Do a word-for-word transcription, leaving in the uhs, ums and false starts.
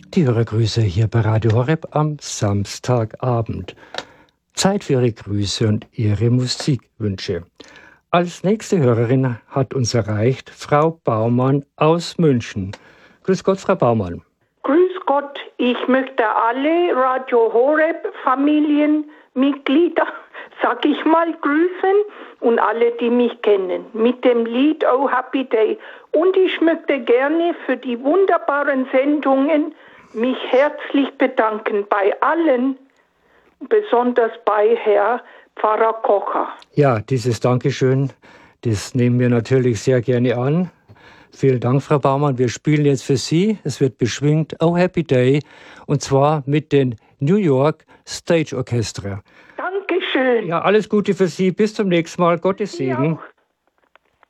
Die Hörergrüße hier bei Radio Horeb am Samstagabend. Zeit für Ihre Grüße und Ihre Musikwünsche. Als nächste Hörerin hat uns erreicht Frau Baumann aus München. Grüß Gott, Frau Baumann. Grüß Gott, ich möchte alle Radio Horeb Familienmitglieder, sag ich mal, grüßen und alle, die mich kennen, mit dem Lied Oh Happy Day. Und ich möchte gerne für die wunderbaren Sendungen mich herzlich bedanken bei allen, besonders bei Herr Pfarrer Kocher. Ja, dieses Dankeschön, das nehmen wir natürlich sehr gerne an. Vielen Dank, Frau Baumann. Wir spielen jetzt für Sie, es wird beschwingt, Oh Happy Day, und zwar mit den New York Stage Orchestra. Dankeschön. Ja, alles Gute für Sie. Bis zum nächsten Mal. Gottes Segen. Ja.